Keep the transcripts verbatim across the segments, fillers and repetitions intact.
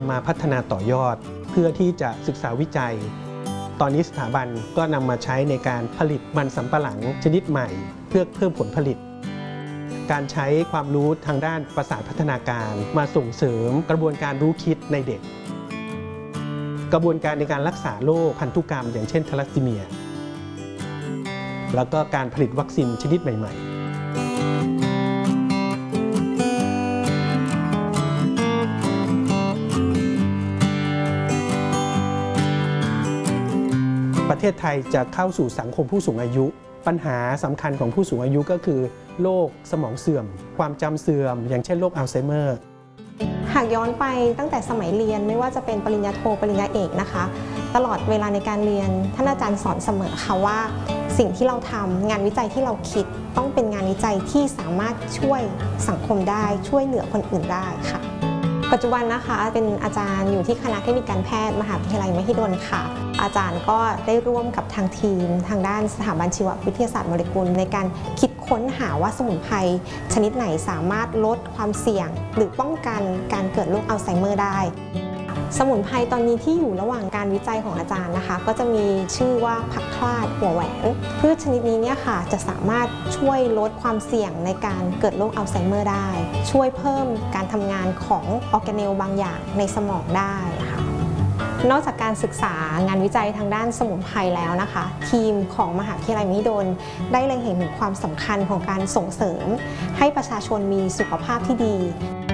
มาพัฒนาต่อยอดเพื่อที่จะศึกษาวิจัยตอนนี้สถาบันก็นำมาใช้ในการผลิตมันสำปะหลังชนิดใหม่เพื่อเพิ่มผลผลิตการใช้ความรู้ทางด้านประสาทพัฒนาการมาส่งเสริมกระบวนการรู้คิดในเด็กกระบวนการในการรักษาโรคพันธุกรรมอย่างเช่นทาลัสซีเมียแล้วก็การผลิตวัคซีนชนิดใหม่ๆประเทศไทยจะเข้าสู่สังคมผู้สูงอายุปัญหาสำคัญของผู้สูงอายุก็คือโรคสมองเสื่อมความจำเสื่อมอย่างเช่นโรคอัลไซเมอร์หากย้อนไปตั้งแต่สมัยเรียนไม่ว่าจะเป็นปริญญาโทปริญญาเอกนะคะตลอดเวลาในการเรียนท่านอาจารย์สอนเสมอค่ะว่าสิ่งที่เราทำงานวิจัยที่เราคิดต้องเป็นงานวิจัยที่สามารถช่วยสังคมได้ช่วยเหลือคนอื่นได้ค่ะปัจจุบันนะคะเป็นอาจารย์อยู่ที่คณะเทคนิคการแพทย์มหาวิทยาลัยมหิดลค่ะอาจารย์ก็ได้ร่วมกับทางทีมทางด้านสถาบันชีววิทยาศาสตร์โมเลกุลในการคิดค้นหาว่าสมุนไพรชนิดไหนสามารถลดความเสี่ยงหรือป้องกันการเกิดโรคอัลไซเมอร์ได้สมุนไพรตอนนี้ที่อยู่ระหว่างการวิจัยของอาจารย์นะคะก็จะมีชื่อว่าผักคลาดหัวแหวนพืชชนิดนี้เนี่ยค่ะจะสามารถช่วยลดความเสี่ยงในการเกิดโรคอัลไซเมอร์ได้ช่วยเพิ่มการทำงานของออร์แกเนลบางอย่างในสมองได้ค่ะนอกจากการศึกษางานวิจัยทางด้านสมุนไพรแล้วนะคะทีมของมหาวิทยาลัยมหิดลได้เล็งเห็นถึงความสำคัญของการส่งเสริมให้ประชาชนมีสุขภาพที่ดี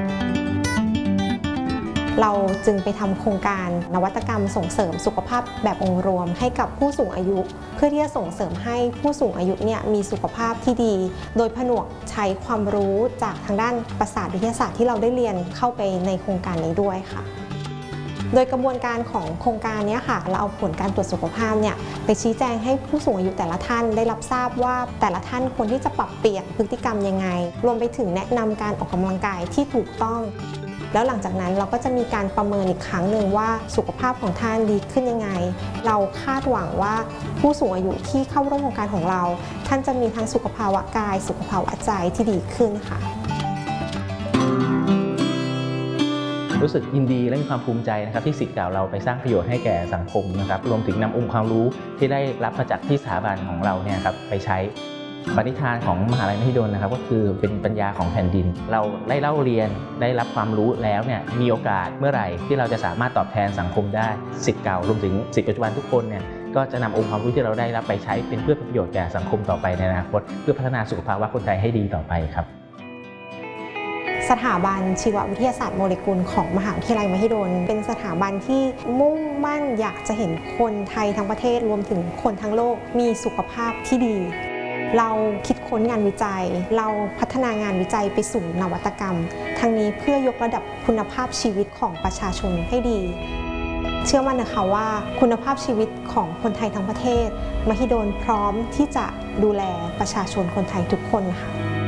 เราจึงไปทำโครงการนวัตกรรมส่งเสริมสุขภาพแบบองค์รวมให้กับผู้สูงอายุเพื่อที่จะส่งเสริมให้ผู้สูงอายุเนี่ยมีสุขภาพที่ดีโดยผนวกใช้ความรู้จากทางด้านประสาทวิทยาศาสตร์ที่เราได้เรียนเข้าไปในโครงการนี้ด้วยค่ะโดยกระบวนการของโครงการนี้ค่ะเราเอาผลการตรวจสุขภาพเนี่ยไปชี้แจงให้ผู้สูงอายุแต่ละท่านได้รับทราบว่าแต่ละท่านควรที่จะปรับเปลี่ยนพฤติกรรมยังไงรวมไปถึงแนะนำการออกกำลังกายที่ถูกต้องแล้วหลังจากนั้นเราก็จะมีการประเมินอีกครั้งหนึ่งว่าสุขภาพของท่านดีขึ้นยังไงเราคาดหวังว่าผู้สูงอายุที่เข้าร่วมโครงการของเราท่านจะมีทั้งสุขภาวะกายสุขภาวะใจที่ดีขึ้นค่ะรู้สึกยินดีและมีความภูมิใจนะครับที่ศิษย์เก่าเราไปสร้างประโยชน์ให้แก่สังคมนะครับรวมถึงนำองค์ความรู้ที่ได้รับมาจากที่สถาบันของเราเนี่ยครับไปใช้ปณิธานของมหาลัยมหิดลนะครับก็คือเป็นปัญญาของแผ่นดินเราได้เล่าเรียนได้รับความรู้แล้วเนี่ยมีโอกาสเมื่อไหร่ที่เราจะสามารถตอบแทนสังคมได้ศิษย์เก่ารวมถึงศิษย์ปัจจุบันทุกคนเนี่ยก็จะนำองค์ความรู้ที่เราได้รับไปใช้เป็นเพื่อประโยชน์แก่สังคมต่อไปในอนาคตเพื่อพัฒนาสุขภาวะคนไทยให้ดีต่อไปครับสถาบันชีววิทยาศาสตร์โมเลกุลของมหาวิทยาลัยมหิดลเป็นสถาบันที่มุ่งมั่นอยากจะเห็นคนไทยทั้งประเทศรวมถึงคนทั้งโลกมีสุขภาพที่ดีเราคิดค้นงานวิจัยเราพัฒนางานวิจัยไปสู่นวัตกรรมทั้งนี้เพื่อยกระดับคุณภาพชีวิตของประชาชนให้ดีเชื่อมั่นนะคะว่าคุณภาพชีวิตของคนไทยทั้งประเทศมหิดลพร้อมที่จะดูแลประชาชนคนไทยทุกคนค่ะ